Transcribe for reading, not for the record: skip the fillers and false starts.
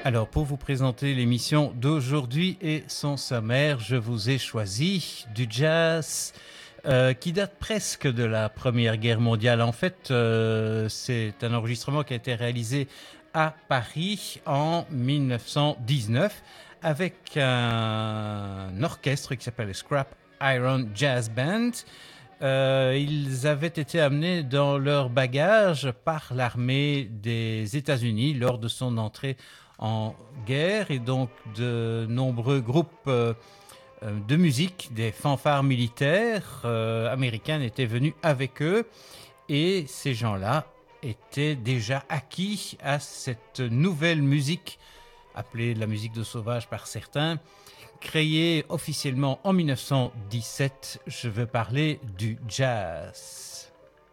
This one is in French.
Alors, pour vous présenter l'émission d'aujourd'hui et son sommaire, je vous ai choisi du jazz qui date presque de la Première Guerre mondiale. En fait, c'est un enregistrement qui a été réalisé à Paris en 1919 avec un orchestre qui s'appelle le Scrap Iron Jazz Band. Ils avaient été amenés dans leur bagage par l'armée des États-Unis lors de son entrée en guerre, et donc de nombreux groupes de musique, des fanfares militaires américaines étaient venus avec eux, et ces gens-là étaient déjà acquis à cette nouvelle musique appelée la musique de sauvage par certains, créée officiellement en 1917. Je veux parler du jazz.